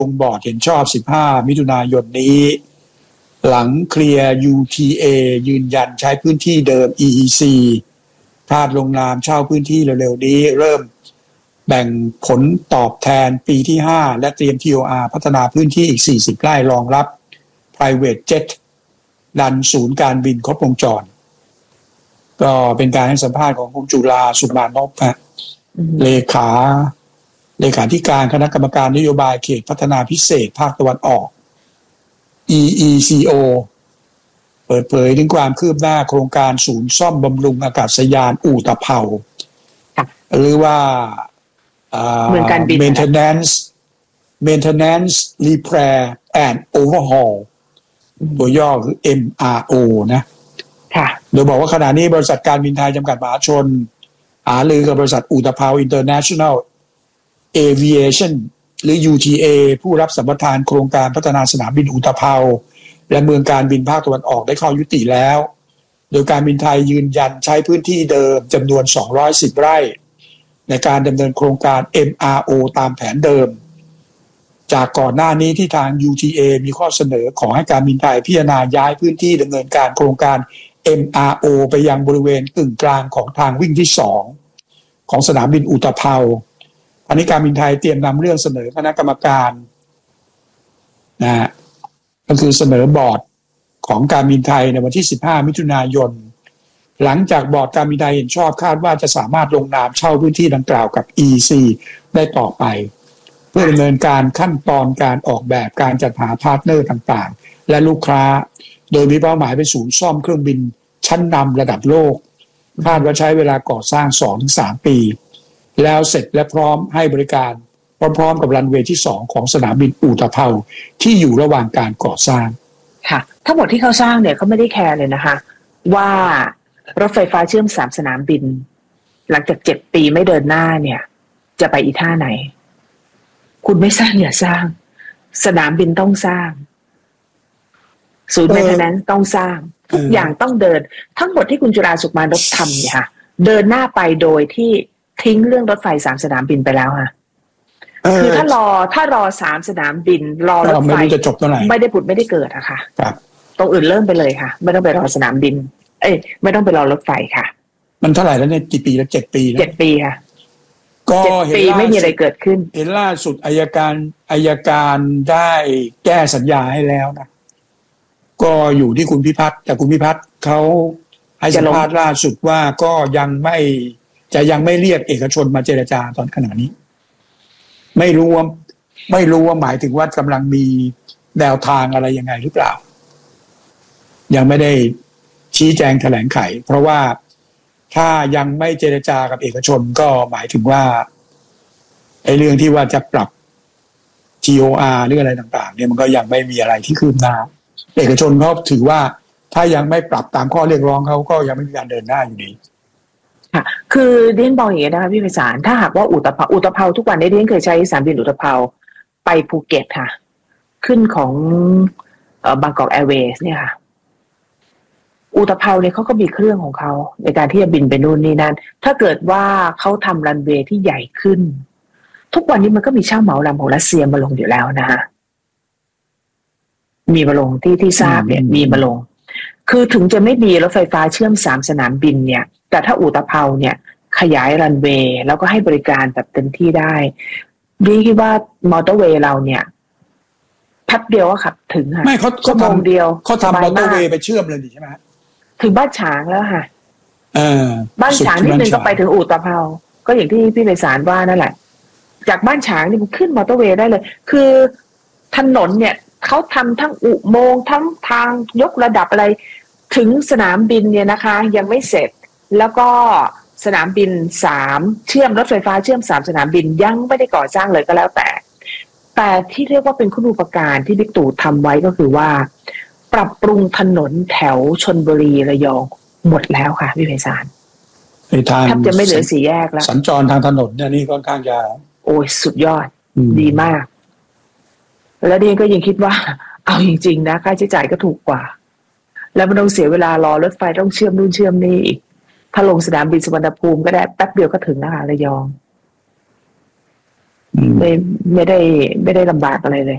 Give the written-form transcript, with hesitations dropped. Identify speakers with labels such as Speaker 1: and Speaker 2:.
Speaker 1: องค์บอร์ดเห็นชอบ15มิถุนายนนี้หลังเคลียร์ UTA ยืนยันใช้พื้นที่เดิม EEC คาดลงนามเช่าพื้นที่เร็วๆนี้เริ่มแบ่งผลตอบแทนปีที่5และเตรียม TOR พัฒนาพื้นที่อีก40ไร่รองรับ Private Jet ดันศูนย์การบินครบวงจรก็เป็นการให้สัมภาษณ์ของคุณจุฬาสุขมานพเลขาธิการคณะกรรมการนโยบายเขตพัฒนาพิเศษภาคตะวันออก EECO เปิดเผยถึงความคืบหน้าโครงการศูนย์ซ่อมบำรุงอากาศยานอู่ตะเภาหรือว่า
Speaker 2: เมืองการบิน
Speaker 1: maintenance repair and overhaul ตัวย่อคือ MRO นะโดยบอกว่าขณะนี้บริษัทการบินไทยจำกัดมหาชนหารือกับบริษัทอู่ตะเภา International Aviation หรือ UTA ผู้รับสัมปทานโครงการพัฒนาสนามบินอู่ตะเภาและเมืองการบินภาคตะวันออกได้เข้ายุติแล้วโดยการบินไทยยืนยันใช้พื้นที่เดิมจำนวน210ไร่ในการดำเนินโครงการ MRO ตามแผนเดิมจากก่อนหน้านี้ที่ทาง UTA มีข้อเสนอขอให้การบินไทยพิจารณาย้ายพื้นที่ดำเนินการโครงการ MRO ไปยังบริเวณกึ่งกลางของทางวิ่งที่2ของสนามบินอู่ตะเภาอันนี้การบินไทยเตรียมนำเรื่องเสนอคณะกรรมการนะก็คือเสนอบอร์ดของการบินไทยในวันที่15มิถุนายนหลังจากบอร์ดการบินไทยเห็นชอบคาดว่าจะสามารถลงนามเช่าพื้นที่ดังกล่าวกับ EC ได้ต่อไปเพื่อดำเนินการขั้นตอนการออกแบบการจัดหาพาร์ทเนอร์ต่างๆและลูกค้าโดยมีเป้าหมายเป็นศูนย์ซ่อมเครื่องบินชั้นนำระดับโลกคาดว่าใช้เวลาก่อสร้าง 2-3 ปีแล้วเสร็จและพร้อมให้บริการพร้อมๆกับรันเวย์ที่2ของสนามบินอู่ตะเภาที่อยู่ระหว่างการก่อสร้าง
Speaker 2: ค่ะทั้งหมดที่เขาสร้างเนี่ยเขาไม่ได้แคร์เลยนะคะว่ารถไฟฟ้าเชื่อม3สนามบินหลังจาก7ปีไม่เดินหน้าเนี่ยจะไปอีท่าไหนคุณไม่สร้างอย่าสร้างสนามบินต้องสร้างศูนย์maintenanceต้องสร้างทุกอย่างต้องเดินทั้งหมดที่คุณจุฬาสุขมานพทำเนี่ยค่ะเดินหน้าไปโดยที่ทิ้งเรื่องรถไฟ3สนามบินไปแล้วค่ะคือถ้ารอ3สนามบินรอรถไฟ
Speaker 1: จะจบตรงไหน
Speaker 2: ไม่ได้ผุดไม่ได้เกิดอะค่ะตรงอื่นเริ่มไปเลยค่ะไม่ต้องไปรอสนามบินไม่ต้องไปรอรถไฟค่ะ
Speaker 1: มันเท่าไหร่แล้วเนี่ยกี่ปีแล้ว7 ปีแล้ว
Speaker 2: 7 ปีค่ะ
Speaker 1: ก็
Speaker 2: 7 ปีไม่มีอะไรเกิดขึ้น
Speaker 1: เห็นล่าสุดอัยการได้แก้สัญญาให้แล้วนะก็อยู่ที่คุณพิพัฒน์แต่คุณพิพัฒน์เขาให้สัมภาษณ์ล่าสุดว่าก็ยังไม่เรียกเอกชนมาเจรจาตอนขณะนี้ไม่รู้ว่าหมายถึงว่ากำลังมีแนวทางอะไรยังไงหรือเปล่ายังไม่ได้ชี้แจงแถลงไขเพราะว่าถ้ายังไม่เจรจากับเอกชนก็หมายถึงว่าไอ้เรื่องที่ว่าจะปรับ TOR หรืออะไรต่างๆเนี่ยมันก็ยังไม่มีอะไรที่คืบหน้าเอกชนเขาถือว่าถ้ายังไม่ปรับตามข้อเรียกร้องเขาก็ยังไม่มีการเดินหน้าอยู่ดี
Speaker 2: ค่ะคือเรียนบอกอย่างนี้นะคะพี่ไพศาลถ้าหากว่าอู่ตะเภาทุกวันนี้เรียนเคยใช้สนามบินอู่ตะเภาไปภูเก็ตค่ะขึ้นของบางกอกแอร์เวย์เนี่ยค่ะอู่ตะเภาเนี่ยเขาก็มีเครื่องของเขาในการที่จะบินไปนู่นนี่นั่นถ้าเกิดว่าเขาทำรันเวย์ที่ใหญ่ขึ้นทุกวันนี้มันก็มีช่างเหมาลำของรัสเซียมาลงอยู่แล้วนะคะมีมาลงที่ทราบเนี่ยมีมาลงคือถึงจะไม่มีรถไฟฟ้าเชื่อม3สนามบินเนี่ยแต่ถ้าอู่ตะเภาเนี่ยขยายรันเวย์แล้วก็ให้บริการแบบเต็มที่ได้ดีคิดว่ามอเตอร์เวย์เราเนี่ยพัดเดียวก็ขับถึงค่ะ
Speaker 1: ไม่เขา
Speaker 2: ทำเดียว
Speaker 1: เขาทำมอเตอร์เวย์ไปเชื่อมเลยใช่ไหม
Speaker 2: ถึงบ้านฉางแล้วค่ะบ้านฉางนิดนึงก็ไปถึงอู่ตะเภาก็อย่างที่พี่ไพศาลว่านั่นแหละจากบ้านฉางนี่มันขึ้นมอเตอร์เวย์ได้เลยคือถนนเนี่ยเขาทำทั้งอุโมงค์ทั้งทางยกระดับอะไรถึงสนามบินเนี่ยนะคะยังไม่เสร็จแล้วก็สนามบิน3เชื่อมรถไฟฟ้าเชื่อม3สนามบินยังไม่ได้ก่อสร้างเลยก็แล้วแต่ที่เรียกว่าเป็นคุณูปการที่บิ๊กตู่ทำไว้ก็คือว่าปรับปรุงถนนแถวชลบุรีระยองหมดแล้วค่ะพี่ไพศาลแทบจะไม่เหลือ4แยกแล้ว
Speaker 1: สัญจรทางถนนเนี่ยนี่ค่อนข้างจะ
Speaker 2: โอ้ยสุดยอดดีมากแล้วเดียนก็ยังคิดว่าเอาจริงๆนะค่าใช้จ่ายก็ถูกกว่าแล้วไม่ต้องเสียเวลารอรถไฟต้องเชื่อมนู่นเชื่อมนี่อีกถ้าลงสนามบินสุวรรณภูมิก็ได้แป๊บเดียวก็ถึงนะคะระยองไม่ได้ลำบากอะไรเลย